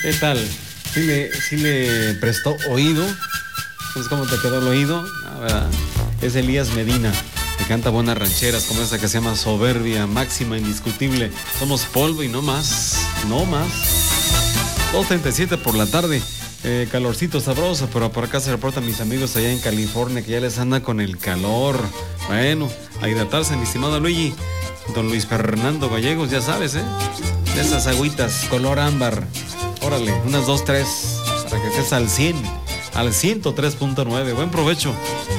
¿Qué tal? ¿Sí le prestó oído? Entonces, ¿cómo te quedó el oído? Ah, ¿verdad? Es Elías Medina, que canta buenas rancheras como esta que se llama Soberbia, máxima, indiscutible. Somos polvo y no más, no más. 2:37 por la tarde. Calorcito sabroso, pero por acá se reportan mis amigos allá en California que ya les anda con el calor. Bueno, a hidratarse, mi estimado Luigi. Don Luis Fernando Gallegos, ya sabes, de esas agüitas color ámbar. Órale, unas 2, 3, para que estés al 100, al 103.9. Buen provecho.